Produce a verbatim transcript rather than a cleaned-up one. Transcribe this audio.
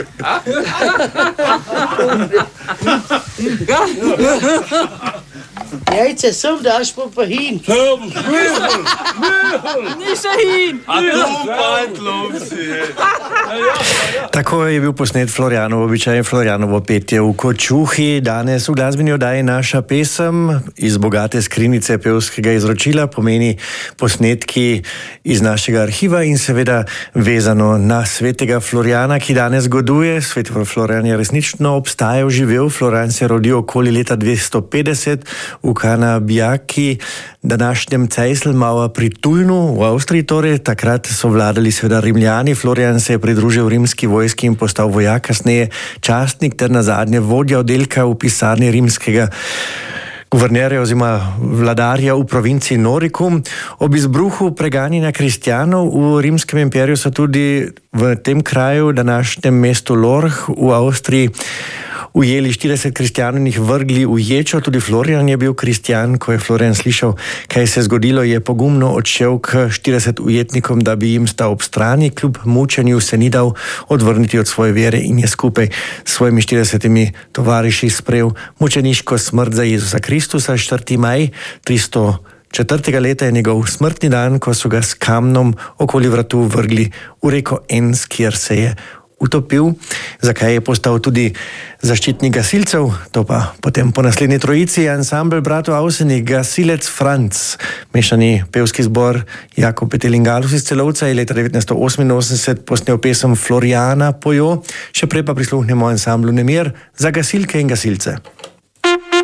Jajce, sem daš pa pa hin. Sem, smihl, smihl. Nisem hin. A tu pantlo si je. Tako je bil posnet Florjanovo, običajen Florjanovo petje v Kočuhi. Danes v glasbeni oddaji naša pesem iz bogate skrinice pevskega izročila, pomeni posnetki iz našega arhiva in seveda vezano na svetega Florjana, ki danes goduje. Sveti Florjan je resnično obstajal, živel. Florjan se je rodil okoli leta dvesto petdeset v Kanabijaki, današnjem Cejselmauer pri Tulnu v Avstriji. Torej, takrat so vladali seveda Rimljani. Florjan se je pridružil rimski vojski in postal vojak, kasneje častnik ter nazadnje vodja oddelka v pisarni rimskega guvernerja oziroma vladarja v provinci Noricum. Ob izbruhu preganjanja kristjanov v rimskem imperiju so tudi v tem kraju, današnjem mestu Lorch v Avstriji, ujeli štirideset kristjanov in jih vrgli v ječo. Tudi Florjan je bil kristjan. Ko je Florjan slišal, kaj se je zgodilo, je pogumno odšel k štirideset ujetnikom, da bi jim stal ob strani. Kljub mučenju se ni dal odvrniti od svoje vere in je skupaj s svojimi štiridesetimi tovariši sprejel mučeniško smrt za Jezusa Kristusa. četrtega maja tristo četrtega leta je njegov smrtni dan, ko so ga s kamnom okoli vratu vrgli v reko Enns, kjer se je utopil. Zakaj je postal tudi zaščitnik gasilcev? To pa potem po naslednji trojici. Ansambel bratov Avsenik, Gasilec Franc, mešani pevski zbor Jakob Petelingalus iz Celovca je leta devetnajststo oseminosemdeset posnel pesem Florjana Pojo. Še prej pa prisluhnemo ansamblu Nemir za gasilke in gasilce.